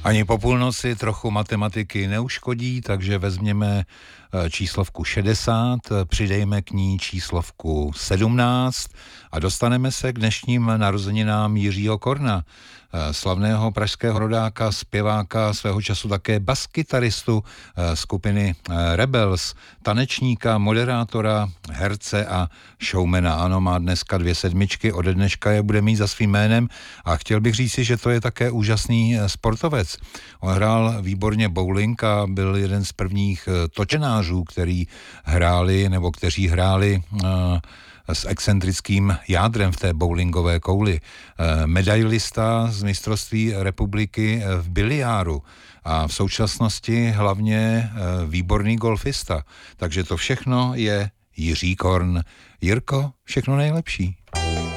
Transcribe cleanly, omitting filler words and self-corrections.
Ani po půlnoci trochu matematiky neuškodí, takže vezměme číslovku 60, přidejme k ní číslovku 17 a dostaneme se k dnešním narozeninám Jiřího Korna, slavného pražského rodáka, zpěváka, svého času také baskytaristu skupiny Rebels, tanečníka, moderátora, herce a showmana. Ano, má dneska 2 sedmičky, ode dneška je bude mít za svým jménem a chtěl bych říci, že to je také úžasný sportovec. On hrál výborně bowling a byl jeden z prvních točenářů, kteří hráli s excentrickým jádrem v té bowlingové kouli. Medailista z mistrovství republiky v biliáru a v současnosti hlavně výborný golfista. Takže to všechno je Jiří Korn. Jirko, všechno nejlepší.